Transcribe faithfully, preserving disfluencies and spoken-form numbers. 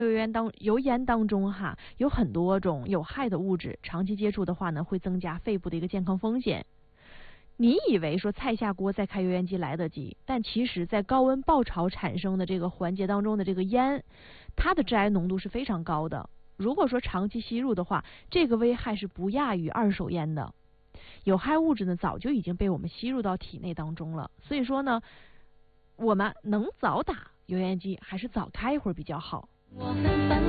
油烟当油烟当中哈有很多种有害的物质，长期接触的话呢，会增加肺部的一个健康风险。你以为说菜下锅再开油烟机来得及，但其实在高温爆炒产生的这个环节当中的这个烟，它的致癌浓度是非常高的。如果说长期吸入的话，这个危害是不亚于二手烟的。有害物质呢，早就已经被我们吸入到体内当中了。所以说呢，我们能早打油烟机还是早开一会儿比较好。我很烦